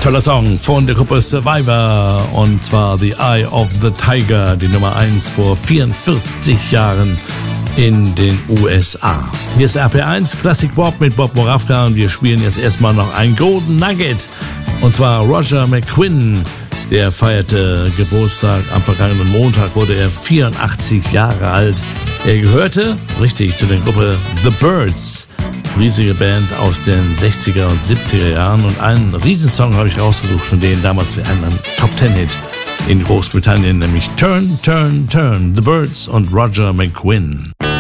Toller Song von der Gruppe Survivor und zwar The Eye of the Tiger, die Nummer 1 vor 44 Jahren in den USA. Hier ist RPR1 Classic Bob mit Bob Moravka und wir spielen jetzt erstmal noch ein Golden Nugget und zwar Roger McGuinn. Der feierte Geburtstag am vergangenen Montag, wurde er 84 Jahre alt. Er gehörte, richtig, zu der Gruppe The Byrds. Riesige Band aus den 60er und 70er Jahren und einen Riesensong habe ich rausgesucht von denen damals für einen Top-10-Hit in Großbritannien, nämlich Turn, Turn, Turn, The Byrds und Roger McGuinn.